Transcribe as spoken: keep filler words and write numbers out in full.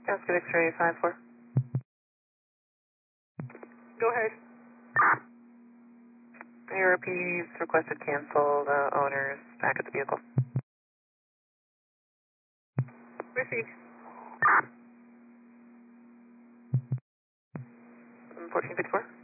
Oscar X-ray five four. Go ahead. Your P's requested canceled, uh, owners back at the vehicle. Received. fourteen sixty-four.